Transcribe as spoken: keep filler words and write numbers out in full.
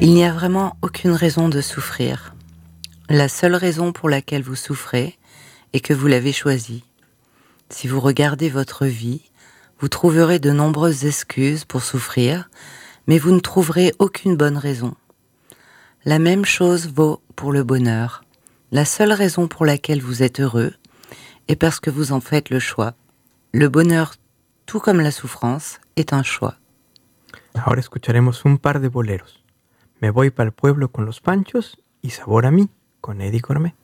Il n'y a vraiment aucune raison de souffrir. La seule raison pour laquelle vous souffrez est que vous l'avez choisie. Si vous regardez votre vie, vous trouverez de nombreuses excuses pour souffrir, mais vous ne trouverez aucune bonne raison. La même chose vaut pour le bonheur. La seule raison pour laquelle vous êtes heureux est parce que vous en faites le choix. Le bonheur, tout comme la souffrance, est un choix. Ahora escucharemos un par de boleros. Me voy pa'l pueblo con los panchos y sabor a mí, con Eddie Gourmet.